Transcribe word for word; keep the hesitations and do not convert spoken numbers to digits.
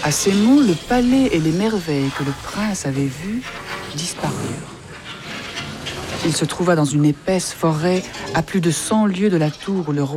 À ces mots, le palais et les merveilles que le prince avait vues disparurent. Il se trouva dans une épaisse forêt à plus de cent lieues de la tour où le roi